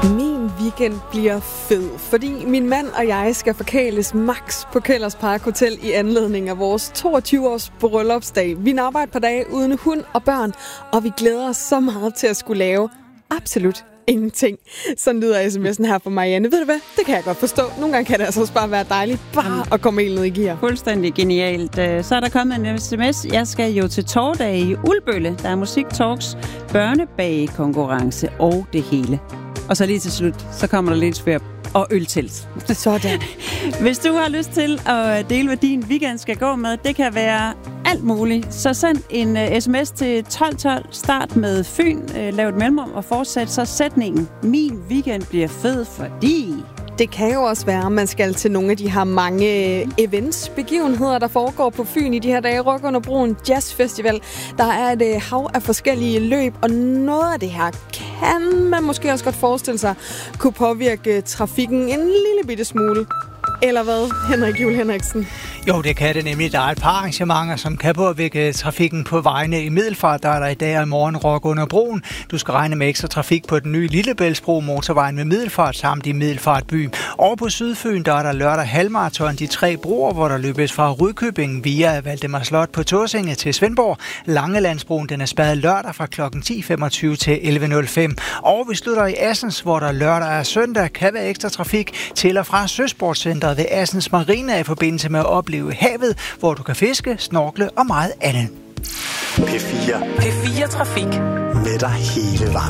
Min weekend bliver fed, fordi min mand og jeg skal forkæles max på Kælders Park Hotel i anledning af vores 22-års bryllupsdag. Vi napper et par dage uden hund og børn, og vi glæder os så meget til at skulle lave absolut ingenting. Sådan lyder sms'en her fra Marianne. Ved du hvad? Det kan jeg godt forstå. Nogle gange kan det altså også bare være dejligt bare at komme helt ned i gear. Fuldstændig genialt. Så er der kommet en sms. Jeg skal jo til Torvdag i Ulbølle. Der er musiktalks, børnebagekonkurrence og det hele. Og så lige til slut, så kommer der lidt sværp og øltelt. Sådan. Hvis du har lyst til at dele, hvad din weekend skal gå med, det kan være alt muligt. Så send en sms til 1212, start med Fyn, lav et mellemrum og fortsæt så sætningen. Min weekend bliver fed, fordi... Det kan jo også være, at man skal til nogle af de her mange events, begivenheder, der foregår på Fyn i de her dage. Rock under Broen Jazz Festival. Der er et hav af forskellige løb, og noget af det her kan man måske også godt forestille sig kunne påvirke trafikken en lille bitte smule. Eller hvad, Henrik Juhl Henriksen? Jo, det kan det nemlig. Der er et par arrangementer, som kan påvirke trafikken på vejene i Middelfart. Der er der i dag og i morgen rock under broen. Du skal regne med ekstra trafik på den nye Lillebæltsbro, motorvejen med Middelfart samt i Middelfart by. Over på Sydfyn, der er der lørdag halvmarathon, de 3 broer, hvor der løbes fra Rudkøbing via Valdemar Slot på Tåsinge til Svendborg. Langelandsbroen, den er spærret lørdag fra kl. 10.25 til 11.05. Og vi slutter i Assens, hvor der lørdag og søndag kan være ekstra trafik til og fra Søsportscenteret ved Assens Marina i forbindelse med at opleve havet, hvor du kan fiske, snorkle og meget andet. P4 Trafik med dig hele vejen.